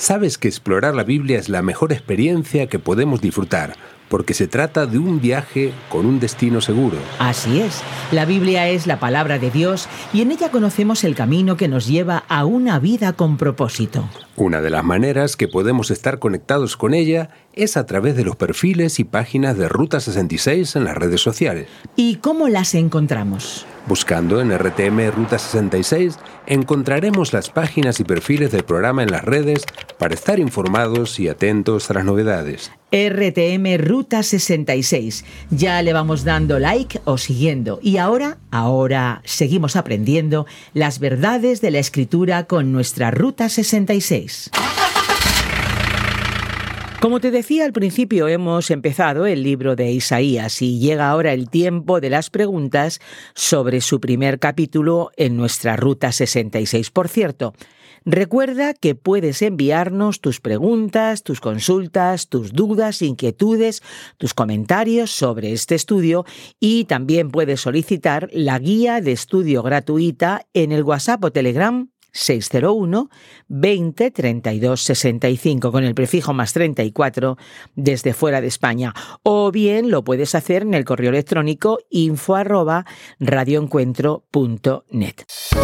Sabes que explorar la Biblia es la mejor experiencia que podemos disfrutar, porque se trata de un viaje con un destino seguro. Así es, la Biblia es la palabra de Dios y en ella conocemos el camino que nos lleva a una vida con propósito. Una de las maneras que podemos estar conectados con ella es a través de los perfiles y páginas de Ruta 66 en las redes sociales. ¿Y cómo las encontramos? Buscando en RTM Ruta 66 encontraremos las páginas y perfiles del programa en las redes para estar informados y atentos a las novedades. RTM Ruta 66. Ya le vamos dando like o siguiendo. Y ahora seguimos aprendiendo las verdades de la Escritura con nuestra Ruta 66. Como te decía al principio, hemos empezado el libro de Isaías y llega ahora el tiempo de las preguntas sobre su primer capítulo en nuestra Ruta 66. Por cierto, recuerda que puedes enviarnos tus preguntas, tus consultas, tus dudas, inquietudes, tus comentarios sobre este estudio y también puedes solicitar la guía de estudio gratuita en el WhatsApp o Telegram 601 20 32 65 con el prefijo más 34 desde fuera de España, o bien lo puedes hacer en el correo electrónico info@radioencuentro.net.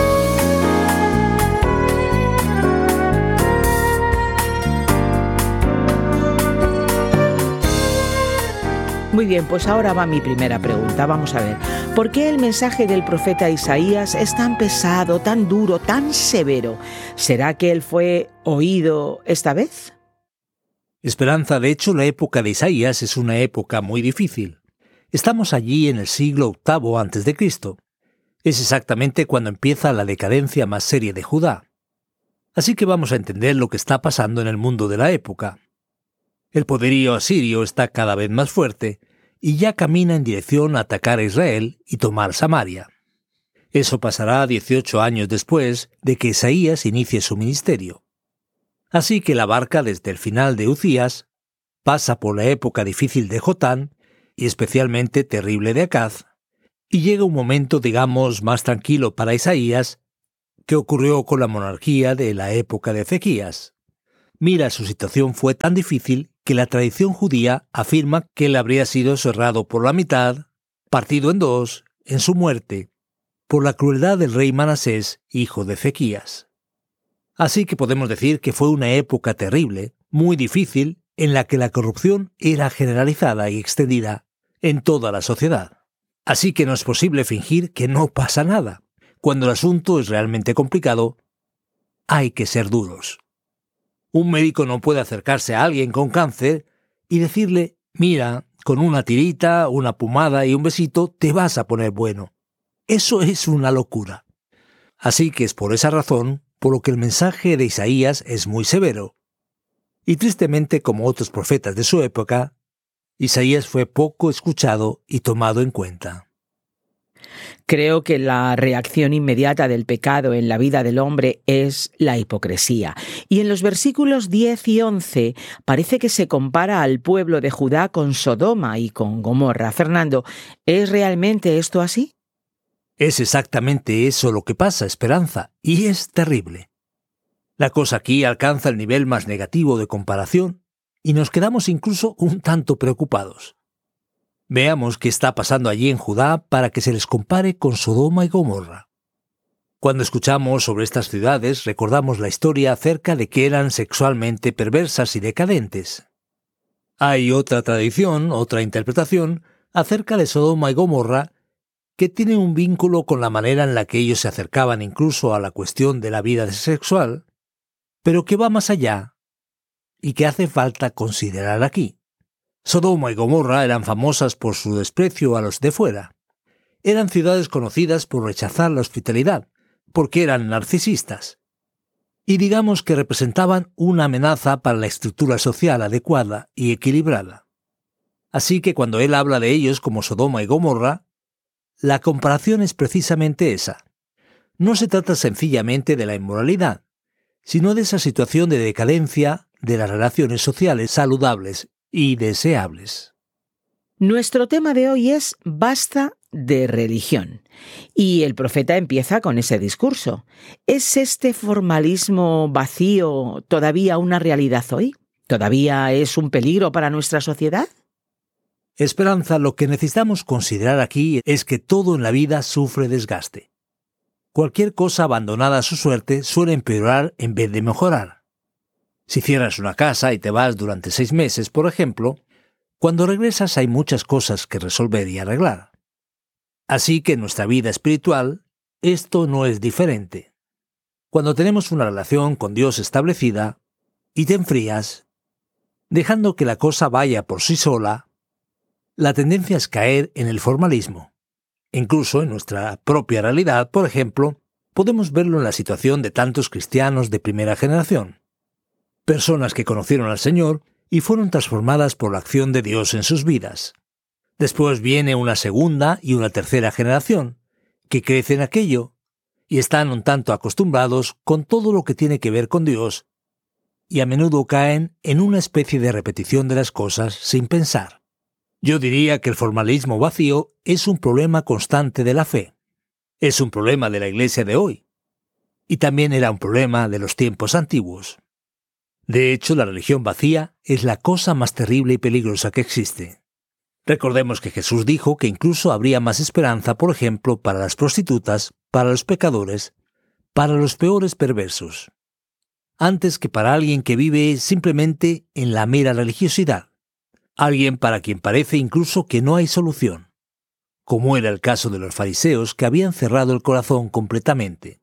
Muy bien, pues ahora va mi primera pregunta. Vamos a ver, ¿por qué el mensaje del profeta Isaías es tan pesado, tan duro, tan severo? ¿Será que él fue oído esta vez? Esperanza, de hecho, la época de Isaías es una época muy difícil. Estamos allí en el siglo VIII a.C. Es exactamente cuando empieza la decadencia más seria de Judá. Así que vamos a entender lo que está pasando en el mundo de la época. El poderío asirio está cada vez más fuerte y ya camina en dirección a atacar a Israel y tomar Samaria. Eso pasará 18 años después de que Isaías inicie su ministerio. Así que la barca desde el final de Uzías pasa por la época difícil de Jotán y especialmente terrible de Acaz, y llega un momento, digamos, más tranquilo para Isaías que ocurrió con la monarquía de la época de Ezequías. Mira, su situación fue tan difícil que la tradición judía afirma que él habría sido cerrado por la mitad, partido en dos, en su muerte, por la crueldad del rey Manasés, hijo de Ezequías. Así que podemos decir que fue una época terrible, muy difícil, en la que la corrupción era generalizada y extendida en toda la sociedad. Así que no es posible fingir que no pasa nada. Cuando el asunto es realmente complicado, hay que ser duros. Un médico no puede acercarse a alguien con cáncer y decirle, mira, con una tirita, una pomada y un besito te vas a poner bueno. Eso es una locura. Así que es por esa razón por lo que el mensaje de Isaías es muy severo. Y tristemente, como otros profetas de su época, Isaías fue poco escuchado y tomado en cuenta. Creo que la reacción inmediata del pecado en la vida del hombre es la hipocresía. Y en los versículos 10 y 11 parece que se compara al pueblo de Judá con Sodoma y con Gomorra. Fernando, ¿es realmente esto así? Es exactamente eso lo que pasa, Esperanza, y es terrible. La cosa aquí alcanza el nivel más negativo de comparación y nos quedamos incluso un tanto preocupados. Veamos qué está pasando allí en Judá para que se les compare con Sodoma y Gomorra. Cuando escuchamos sobre estas ciudades, recordamos la historia acerca de que eran sexualmente perversas y decadentes. Hay otra tradición, otra interpretación, acerca de Sodoma y Gomorra, que tiene un vínculo con la manera en la que ellos se acercaban incluso a la cuestión de la vida sexual, pero que va más allá y que hace falta considerar aquí. Sodoma y Gomorra eran famosas por su desprecio a los de fuera. Eran ciudades conocidas por rechazar la hospitalidad, porque eran narcisistas. Y digamos que representaban una amenaza para la estructura social adecuada y equilibrada. Así que cuando él habla de ellos como Sodoma y Gomorra, la comparación es precisamente esa. No se trata sencillamente de la inmoralidad, sino de esa situación de decadencia de las relaciones sociales saludables y deseables. Nuestro tema de hoy es Basta de religión. Y el profeta empieza con ese discurso. ¿Es este formalismo vacío todavía una realidad hoy? ¿Todavía es un peligro para nuestra sociedad? Esperanza, lo que necesitamos considerar aquí es que todo en la vida sufre desgaste. Cualquier cosa abandonada a su suerte suele empeorar en vez de mejorar. Si cierras una casa y te vas durante 6 meses, por ejemplo, cuando regresas hay muchas cosas que resolver y arreglar. Así que en nuestra vida espiritual, esto no es diferente. Cuando tenemos una relación con Dios establecida y te enfrías, dejando que la cosa vaya por sí sola, la tendencia es caer en el formalismo. Incluso en nuestra propia realidad, por ejemplo, podemos verlo en la situación de tantos cristianos de primera generación. Personas que conocieron al Señor y fueron transformadas por la acción de Dios en sus vidas. Después viene una segunda y una tercera generación, que crece en aquello y están un tanto acostumbrados con todo lo que tiene que ver con Dios, y a menudo caen en una especie de repetición de las cosas sin pensar. Yo diría que el formalismo vacío es un problema constante de la fe. Es un problema de la Iglesia de hoy. Y también era un problema de los tiempos antiguos. De hecho, la religión vacía es la cosa más terrible y peligrosa que existe. Recordemos que Jesús dijo que incluso habría más esperanza, por ejemplo, para las prostitutas, para los pecadores, para los peores perversos, antes que para alguien que vive simplemente en la mera religiosidad, alguien para quien parece incluso que no hay solución, como era el caso de los fariseos que habían cerrado el corazón completamente.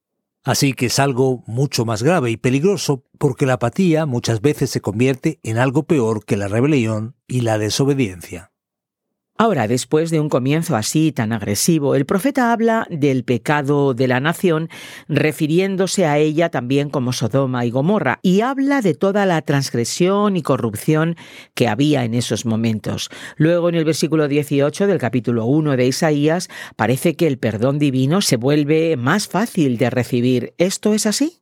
Así que es algo mucho más grave y peligroso porque la apatía muchas veces se convierte en algo peor que la rebelión y la desobediencia. Ahora, después de un comienzo así tan agresivo, el profeta habla del pecado de la nación, refiriéndose a ella también como Sodoma y Gomorra, y habla de toda la transgresión y corrupción que había en esos momentos. Luego, en el versículo 18 del capítulo 1 de Isaías, parece que el perdón divino se vuelve más fácil de recibir. ¿Esto es así?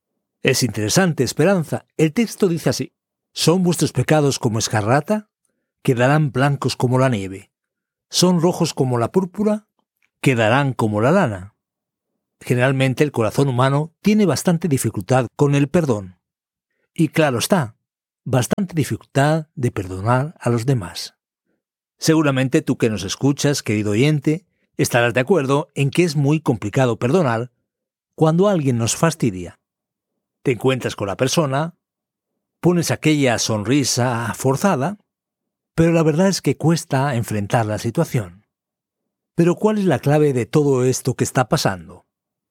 Es interesante, Esperanza. El texto dice así: ¿son vuestros pecados como escarlata? Quedarán blancos como la nieve. ¿Son rojos como la púrpura? Quedarán como la lana. Generalmente el corazón humano tiene bastante dificultad con el perdón. Y claro está, bastante dificultad de perdonar a los demás. Seguramente tú que nos escuchas, querido oyente, estarás de acuerdo en que es muy complicado perdonar cuando alguien nos fastidia. Te encuentras con la persona, pones aquella sonrisa forzada, pero la verdad es que cuesta enfrentar la situación. Pero ¿cuál es la clave de todo esto que está pasando?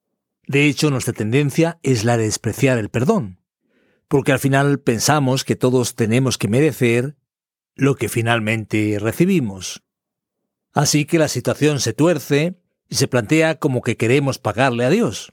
De hecho, nuestra tendencia es la de despreciar el perdón, porque al final pensamos que todos tenemos que merecer lo que finalmente recibimos. Así que la situación se tuerce y se plantea como que queremos pagarle a Dios.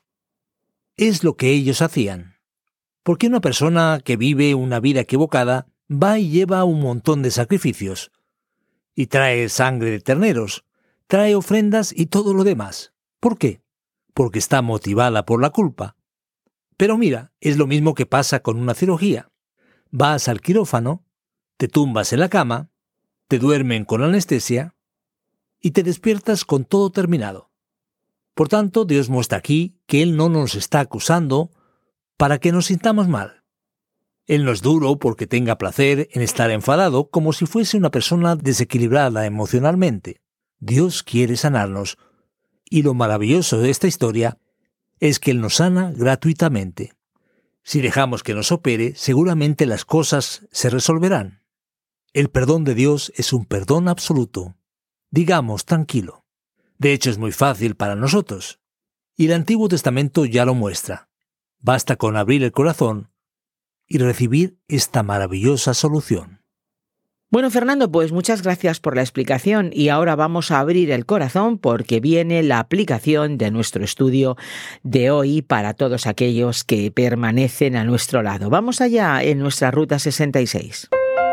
Es lo que ellos hacían. Porque una persona que vive una vida equivocada va y lleva un montón de sacrificios, y trae sangre de terneros, trae ofrendas y todo lo demás. ¿Por qué? Porque está motivada por la culpa. Pero mira, es lo mismo que pasa con una cirugía. Vas al quirófano, te tumbas en la cama, te duermen con anestesia y te despiertas con todo terminado. Por tanto, Dios muestra aquí que Él no nos está acusando para que nos sintamos mal. Él no es duro porque tenga placer en estar enfadado como si fuese una persona desequilibrada emocionalmente. Dios quiere sanarnos, y lo maravilloso de esta historia es que Él nos sana gratuitamente. Si dejamos que nos opere, seguramente las cosas se resolverán. El perdón de Dios es un perdón absoluto. Digamos, tranquilo. De hecho, es muy fácil para nosotros. Y el Antiguo Testamento ya lo muestra. Basta con abrir el corazón y recibir esta maravillosa solución. Bueno, Fernando, pues muchas gracias por la explicación y ahora vamos a abrir el corazón porque viene la aplicación de nuestro estudio de hoy para todos aquellos que permanecen a nuestro lado. Vamos allá en nuestra Ruta 66.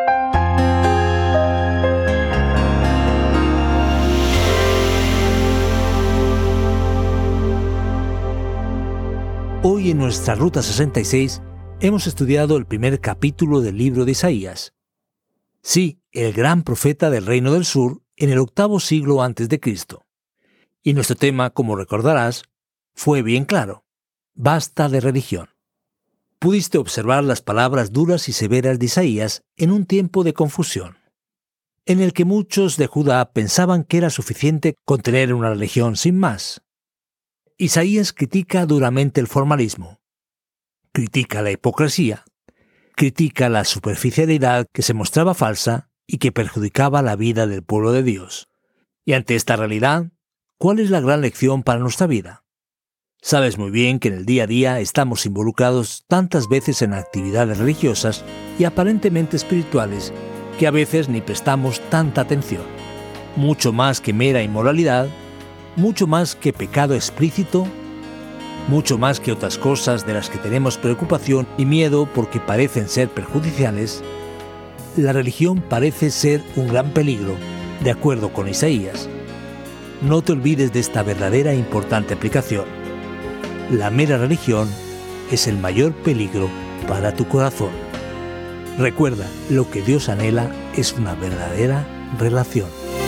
Hoy en nuestra Ruta 66 hemos estudiado el primer capítulo del libro de Isaías. Sí, el gran profeta del Reino del Sur en el 8º siglo a.C. Y nuestro tema, como recordarás, fue bien claro: basta de religión. Pudiste observar las palabras duras y severas de Isaías en un tiempo de confusión, en el que muchos de Judá pensaban que era suficiente con tener una religión sin más. Isaías critica duramente el formalismo, critica la hipocresía, critica la superficialidad que se mostraba falsa y que perjudicaba la vida del pueblo de Dios. Y ante esta realidad, ¿cuál es la gran lección para nuestra vida? Sabes muy bien que en el día a día estamos involucrados tantas veces en actividades religiosas y aparentemente espirituales que a veces ni prestamos tanta atención. Mucho más que mera inmoralidad, mucho más que pecado explícito, mucho más que otras cosas de las que tenemos preocupación y miedo porque parecen ser perjudiciales, la religión parece ser un gran peligro, de acuerdo con Isaías. No te olvides de esta verdadera e importante aplicación. La mera religión es el mayor peligro para tu corazón. Recuerda, lo que Dios anhela es una verdadera relación.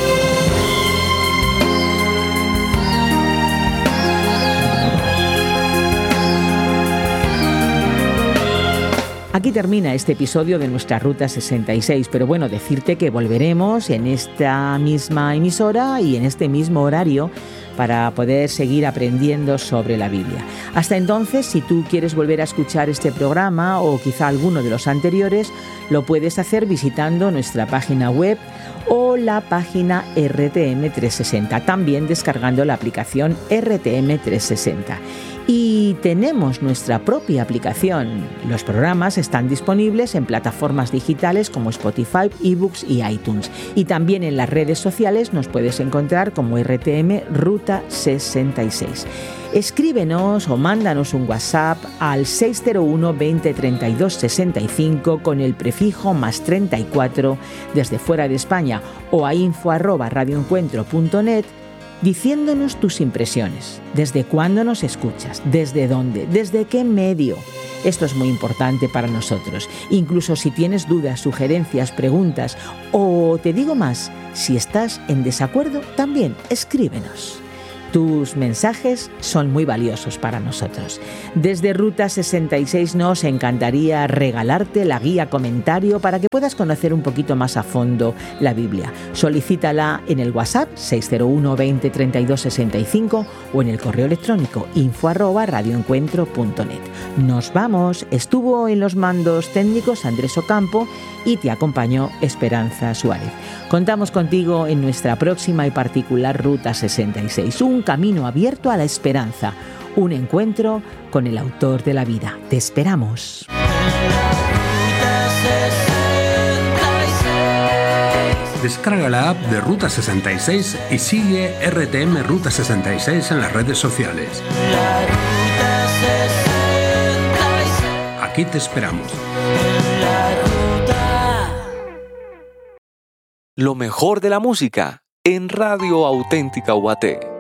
Aquí termina este episodio de nuestra Ruta 66, pero bueno, decirte que volveremos en esta misma emisora y en este mismo horario para poder seguir aprendiendo sobre la Biblia. Hasta entonces, si tú quieres volver a escuchar este programa o quizá alguno de los anteriores, lo puedes hacer visitando nuestra página web o la página RTM360, también descargando la aplicación RTM360. Y tenemos nuestra propia aplicación. Los programas están disponibles en plataformas digitales como Spotify, eBooks y iTunes. Y también en las redes sociales nos puedes encontrar como RTM Ruta 66. Escríbenos o mándanos un WhatsApp al 601 20 32 65 con el prefijo +34 desde fuera de España o a info@radioencuentro.net diciéndonos tus impresiones, desde cuándo nos escuchas, desde dónde, desde qué medio. Esto es muy importante para nosotros. Incluso si tienes dudas, sugerencias, preguntas o, te digo más, si estás en desacuerdo, también escríbenos. Tus mensajes son muy valiosos para nosotros. Desde Ruta 66 nos encantaría regalarte la guía comentario para que puedas conocer un poquito más a fondo la Biblia. Solicítala en el WhatsApp 601 20 32 65 o en el correo electrónico info@radioencuentro.net. Nos vamos. Estuvo en los mandos técnicos Andrés Ocampo y te acompañó Esperanza Suárez. Contamos contigo en nuestra próxima y particular Ruta 66, un camino abierto a la esperanza, un encuentro con el autor de la vida. Te esperamos. Descarga la app de Ruta 66 y sigue RTM Ruta 66 en las redes sociales. Aquí te esperamos. Lo mejor de la música en Radio Auténtica UAT.